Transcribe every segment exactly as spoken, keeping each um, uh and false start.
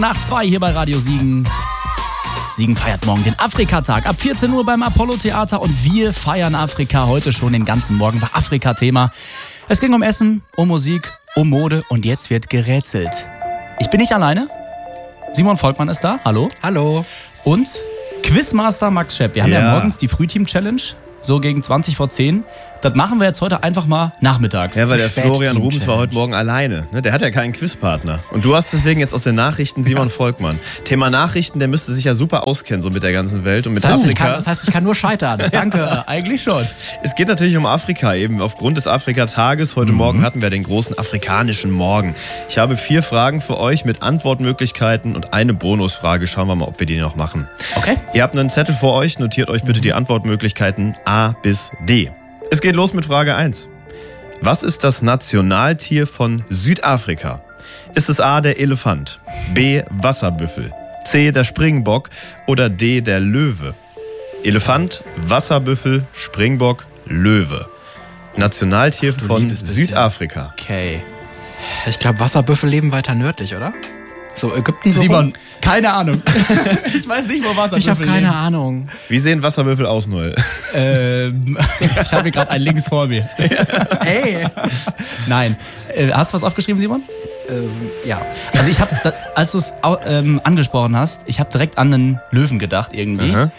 Nach zwei hier bei Radio Siegen. Siegen feiert morgen den Afrika-Tag ab vierzehn Uhr beim Apollo-Theater und wir feiern Afrika heute schon den ganzen Morgen. War Afrika-Thema. Es ging um Essen, um Musik, um Mode und jetzt wird gerätselt. Ich bin nicht alleine. Simon Volkmann ist da. Hallo. Hallo. Und Quizmaster Max Schepp. Wir haben ja, Ja. morgens die Frühteam-Challenge. So gegen zwanzig vor zehn. Das machen wir jetzt heute einfach mal nachmittags. Ja, weil der Spätteam Florian Rubens war Challenge. heute Morgen alleine. Ne? Der hat ja keinen Quizpartner. Und du hast deswegen jetzt aus den Nachrichten Simon Volkmann. Thema Nachrichten, der müsste sich ja super auskennen, so mit der ganzen Welt und mit Das heißt, ich Afrika. kann, das heißt, ich kann nur scheitern. Danke. Ja, eigentlich schon. Es geht natürlich um Afrika, eben aufgrund des Afrika-Tages. Heute Mhm. Morgen hatten wir den großen afrikanischen Morgen. Ich habe vier Fragen für euch mit Antwortmöglichkeiten und eine Bonusfrage. Schauen wir mal, ob wir die noch machen. Okay. Ihr habt einen Zettel vor euch, notiert euch bitte die Antwortmöglichkeiten A bis D. Es geht los mit Frage eins. Was ist das Nationaltier von Südafrika? Ist es A, der Elefant, B, Wasserbüffel, C, der Springbock oder D, der Löwe? Elefant, Wasserbüffel, Springbock, Löwe. Nationaltier du von liebes bisschen. Südafrika. Okay. Ich glaube, Wasserbüffel leben weiter nördlich, oder? So Ägypten so Simon, rum? keine Ahnung. Ich weiß nicht, wo Wasserbüffel Ich habe keine leben. Ahnung. Wie sehen Wasserbüffel aus, Noel? Ähm, ich habe hier gerade einen links vor mir. Ey. Nein. Äh, hast du was aufgeschrieben, Simon? Ähm, ja. Also ich habe, als du es ähm, angesprochen hast, ich habe direkt an einen Löwen gedacht irgendwie. Aha.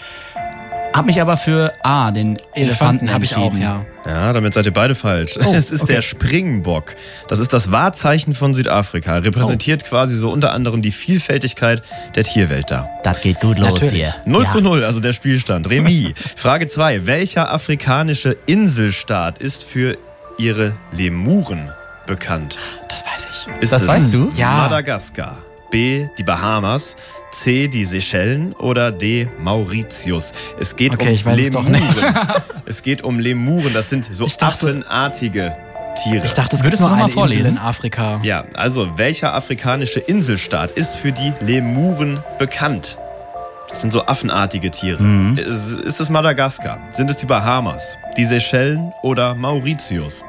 Hab mich aber für A, den Elefanten, Elefanten habe ich auch, entschieden. ja. Ja, damit seid ihr beide falsch. Oh, es ist okay. der Springbock. Das ist das Wahrzeichen von Südafrika. Repräsentiert quasi so unter anderem die Vielfältigkeit der Tierwelt da. Das geht gut los Natürlich. hier. null Ja. zu null, also der Spielstand. Remis. Frage zwei. Welcher afrikanische Inselstaat ist für ihre Lemuren bekannt? Das weiß ich. Ist Das es weißt du? Ja. Madagaskar, B, die Bahamas, C, die Seychellen oder D, Mauritius? Es geht Okay, um ich weiß es doch Lemuren. nicht. Es geht um Lemuren, das sind so Ich dachte- affenartige Tiere. Ich dachte, es Würdest gibt du nur noch eine mal vorlesen? Insel in Afrika. Ja, also welcher afrikanische Inselstaat ist für die Lemuren bekannt? Das sind so affenartige Tiere. Mhm. Ist, ist es Madagaskar? Sind es die Bahamas, die Seychellen oder Mauritius?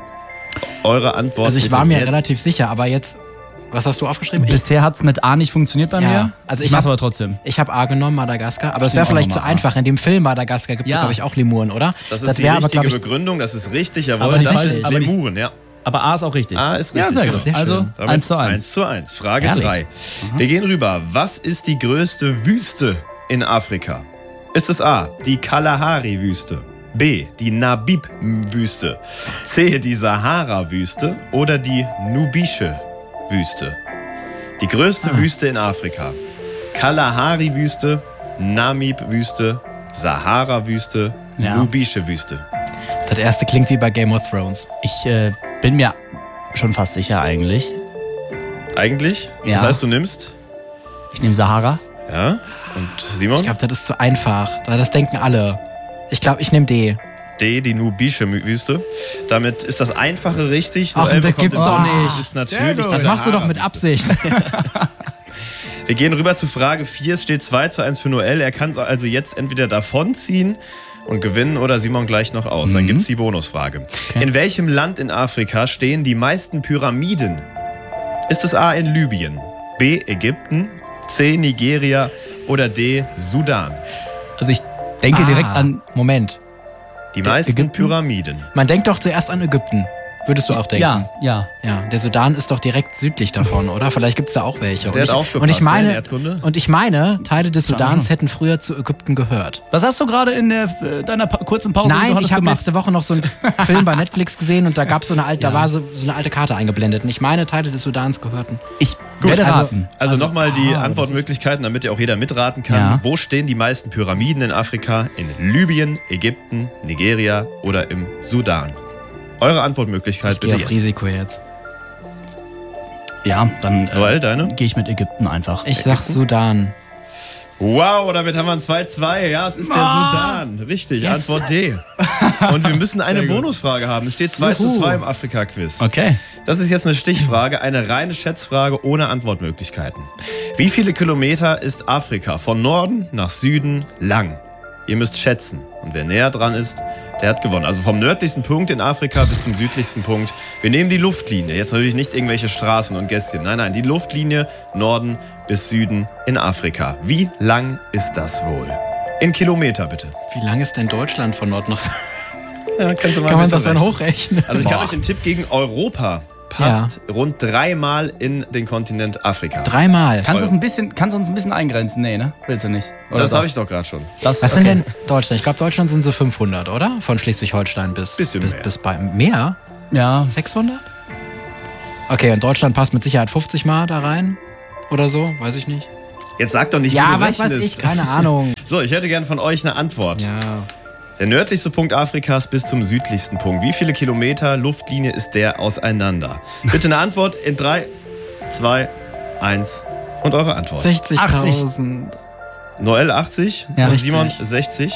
Eure Antwort Also ich bitte war mir jetzt. relativ sicher, aber jetzt, was hast du aufgeschrieben? Ich, Bisher hat's mit A nicht funktioniert bei Ja, mir. also ich ich mach's hab- aber trotzdem. ich habe A genommen, Madagaskar, aber es Ich wäre nehm auch vielleicht noch zu mal A. einfach. In dem Film Madagaskar gibt es, Ja. glaube ich, auch Lemuren, oder? Das ist die wär richtige glaub ich, Begründung, das ist richtig, jawohl. Aber das falsch. sind Aber die- Lemuren, ja. Aber A ist auch richtig. A ist Ja, richtig. sehr genau. gut. Sehr Also schön. Damit eins zu eins eins. zu eins. Frage Herrlich. drei. Wir gehen rüber. Was ist die größte Wüste in Afrika? Ist es A, die Kalahari-Wüste, B, die Namib-Wüste, C, die Sahara-Wüste oder die Nubische Wüste? Die größte Ah. Wüste in Afrika. Kalahari-Wüste, Namib-Wüste, Sahara-Wüste, Ja. Nubische Wüste. Das erste klingt wie bei Game of Thrones. Ich äh, bin mir schon fast sicher eigentlich. Eigentlich? Ja. Das heißt, du nimmst? Ich nehme Sahara. Ja. Und Simon? Ich glaube, das ist zu einfach. Das denken alle. Ich glaube, ich nehme D. D, die Nubische Wüste. Damit ist das Einfache richtig. Ach, Noel das bekommt gibt's den doch Punkt. nicht. Das ist Sehr natürlich gut. die Das machst du doch mit Sahara-Wüste. Absicht. Wir gehen rüber zu Frage vier. Es steht zwei zu eins für Noel. Er kann es also jetzt entweder davonziehen und gewinnen oder Simon gleich noch aus. Dann Mhm. gibt's die Bonusfrage. In welchem Land in Afrika stehen die meisten Pyramiden? Ist es A in Libyen, B Ägypten, C Nigeria oder D Sudan? Also ich denke Ah, direkt an. Moment. Die meisten Ägypten? Pyramiden. Man denkt doch zuerst an Ägypten. Würdest du auch denken? Ja, ja. Ja, der Sudan ist doch direkt südlich davon, oder? Vielleicht gibt es da auch welche. Der und hat ich, aufgepasst, und ich ne, in meine, Erdkunde. und ich meine, Teile des Keine Sudans Ahnung. hätten früher zu Ägypten gehört. Was hast du gerade in der, äh, deiner pa kurzen Pause die du Nein, hattest ich habe gemacht? letzte Woche noch so einen Film bei Netflix gesehen und da gab so eine alte, Ja. da war so, so eine alte Karte eingeblendet. Und ich meine, Teile des Sudans gehörten. Ich werde also- raten. Also, Also, nochmal die ah, das Antwortmöglichkeiten, damit ja auch jeder mitraten kann. Ja. Wo stehen die meisten Pyramiden in Afrika? In Libyen, Ägypten, Nigeria oder im Sudan? Eure Antwortmöglichkeit Ich gehe bitte auf jetzt. Risiko jetzt. Ja, dann äh, Noel, deine? gehe ich mit Ägypten einfach. Ich sag Sudan. Wow, damit haben wir ein zwei zwei. Ja, es ist der Sudan. Richtig, Antwort D. Und wir müssen eine Sehr gut. Bonusfrage haben. Es steht zwei zu Juhu. zwei im Afrika-Quiz. Okay. Das ist jetzt eine Stichfrage, eine reine Schätzfrage ohne Antwortmöglichkeiten. Wie viele Kilometer ist Afrika von Norden nach Süden lang? Ihr müsst schätzen. Und wer näher dran ist, der hat gewonnen. Also vom nördlichsten Punkt in Afrika bis zum südlichsten Punkt. Wir nehmen die Luftlinie. Jetzt natürlich nicht irgendwelche Straßen und Gässchen. Nein, nein, die Luftlinie Norden bis Süden in Afrika. Wie lang ist das wohl? In Kilometer bitte. Wie lang ist denn Deutschland von Nord nach Süd? Ja, kannst du mal Kann man das rechnen. dann hochrechnen? Also ich kann Boah. euch einen Tipp gegen Europa. Passt ja. rund dreimal in den Kontinent Afrika. Dreimal? Kannst du uns ein bisschen, kannst du uns ein bisschen eingrenzen? Nee, ne? Willst du nicht? Oder Das doch? habe ich doch gerade schon. Das, Was okay. sind denn Deutschland? Ich glaube, Deutschland sind so fünfhundert, oder? Von Schleswig-Holstein bis... Bisschen bis, mehr. bis bei... Mehr? Ja. sechshundert? Okay, und Deutschland passt mit Sicherheit fünfzig Mal da rein? Oder so? Weiß ich nicht. Jetzt sag doch nicht, wie Ja, du was weiß rechnest. ich? Keine Ahnung. So, ich hätte gern von euch eine Antwort. Ja. Der nördlichste Punkt Afrikas bis zum südlichsten Punkt. Wie viele Kilometer Luftlinie ist der auseinander? Bitte eine Antwort in drei, zwei, eins und eure Antwort. sechzigtausend. Noel achtzig Ja. und Simon sechzig. sechzig.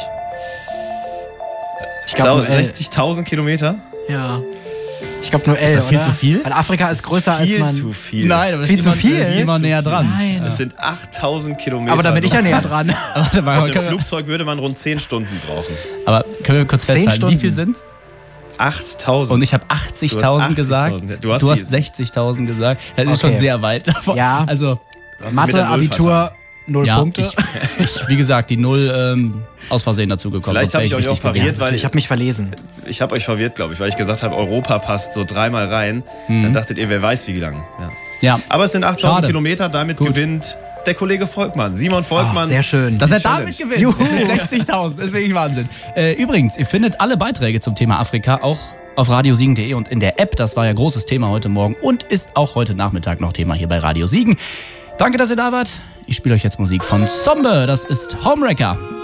Ich glaube nur elf. sechzigtausend Kilometer? Ja. Ich glaube nur elf, das viel oder? zu viel? Weil Afrika ist größer als Viel man... zu viel. Nein, aber Viel ist zu Simon, viel? ist Simon näher dran. Nein. Es sind achttausend Kilometer. Aber da bin ich ja näher dran. Warte mal, Mit können dem wir, Flugzeug würde man rund zehn Stunden brauchen. aber können wir kurz Zehn festhalten, wie Stunden. viel sind's? achttausend. Und ich habe achtzigtausend gesagt. achtzigtausend. Du Du hast, hast die- sechzigtausend gesagt. Das ist Okay. schon sehr weit davon. Ja. Also, Du hast sie mit Mathe, der Null Abitur, vertan. null ja, Punkte. ich, ich, wie gesagt, die Null ähm, aus Versehen dazugekommen. Vielleicht sonst habe wär ich euch auch richtig verwirrt. verwirrt, weil ich habe mich verlesen. Ich habe euch verwirrt, glaube ich, weil ich gesagt habe, Europa passt so dreimal rein. Dann dachtet ihr, wer weiß, wie lang. Ja. Ja, Aber es sind achttausend Schade. Kilometer, damit Gut. gewinnt der Kollege Volkmann. Simon Volkmann. Ah, sehr schön. dass er Die damit Challenge. gewinnt. Mit sechzigtausend, das ist wirklich Wahnsinn. Äh, übrigens, ihr findet alle Beiträge zum Thema Afrika auch auf radiosiegen punkt de und in der App. Das war ja großes Thema heute Morgen und ist auch heute Nachmittag noch Thema hier bei Radio Siegen. Danke, dass ihr da wart. Ich spiele euch jetzt Musik von Zombe. Das ist Homewrecker.